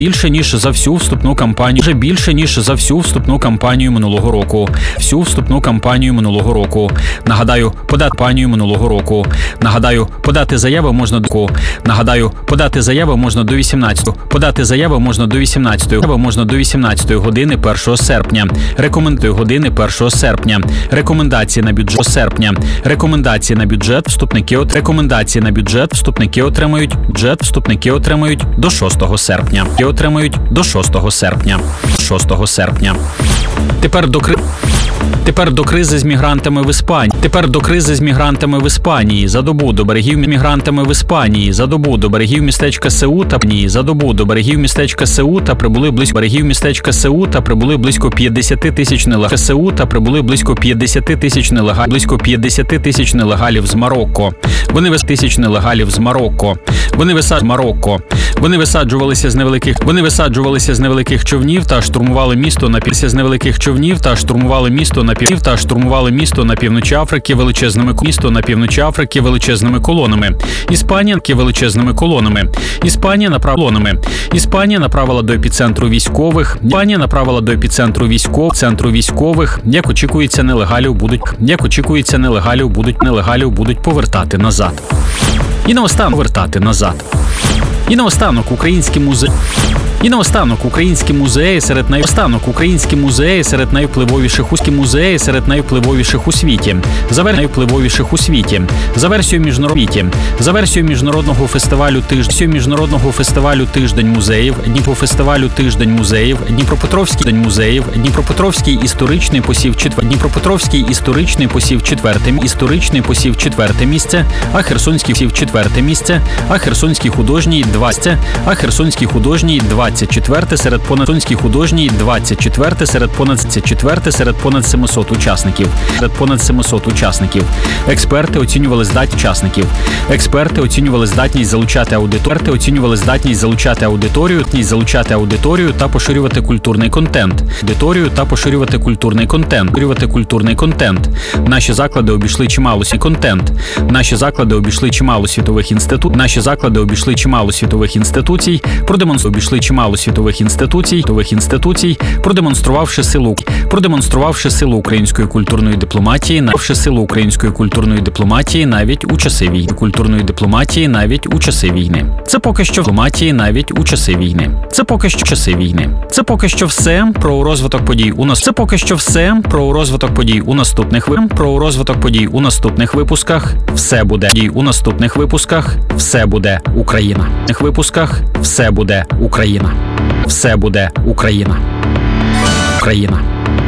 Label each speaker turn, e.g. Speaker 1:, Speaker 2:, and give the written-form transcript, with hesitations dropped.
Speaker 1: більше ніж за всю вступну кампанію. Вже більше ніж за всю вступну кампанію минулого року. Всю вступну кампанію минулого року. Нагадаю, подати кампанію минулого року. Нагадаю, подати заяви можна до Нагадаю, подати заяви можна до 18. Подати заяви можна до 18. Можна до 18 години 1 серпня. Рекомендую години 1 серпня. Рекомендації на бюджет серпня. Рекомендації на бюджет вступники Рекомендації на бюджет вступники отримають. Вступники отримають до 6 серпня. Отримають до 6 серпня. 6 серпня. Тепер до кризи з мігрантами в Іспанії. Тепер до кризи з мігрантами в Іспанії. За добу до берегів мігрантами в Іспанії. За добу до берегів містечка Сеута. За добу до берегів містечка Сеута прибули близько 50 тисяч нелегалів. Сеута прибули близько 50 тисяч нелегалів з Марокко. Вони висаджувалися з невеликих човнів та штурмували місто на півночі Африки величезними колонами. Іспанія направила до епіцентру військових. Як очікується, нелегалів будуть повертати назад. І наостанок українські музеї серед найвпливовіших у світі. За версією міжнародного фестивалю Тиждень музеїв, Дніпропетровський історичний посів 4 місце, а Херсонський посів 4 місце, а Херсонський художній 24 серед понад 700 учасників. Експерти оцінювали здатність залучати аудиторію та поширювати культурний контент. Наші заклади обійшли чимало світових інституцій, продемонструвавши силу української культурної дипломатії навіть у часи війни. Це поки що все про розвиток подій у наступних випусках. Все буде Україна. Все буде Україна.